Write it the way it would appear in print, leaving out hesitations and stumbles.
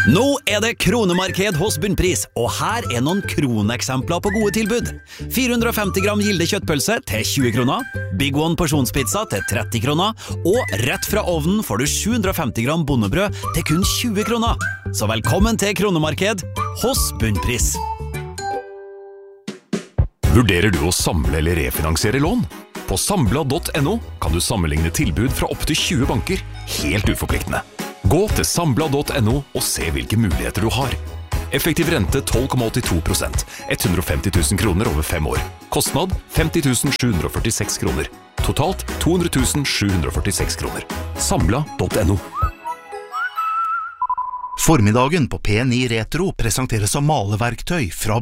Nå det kronemarked hos Bunnpris, og her noen kroneksempler på gode tilbud. 450 gram Gilde kjøttpølse til 20 kroner, Big One porsjonspizza til 30 kroner, og rett fra ovnen får du 750 gram bondebrød til kun 20 kroner. Så velkommen til kronemarked hos Bunnpris. Vurderer du å samle eller refinansiere lån? På Sambla.no kan du sammenligne tilbud fra opp til 20 banker, helt uforpliktende. Gå til Sambla.no og se hvilke muligheter du har. Effektiv rente 12,82%, 150 000 kroner over 5 år. Kostnad 50 746 kroner. Totalt 200 746 kroner. Sambla.no. Formiddagen på P9 Retro presenteres av maleverktøy fra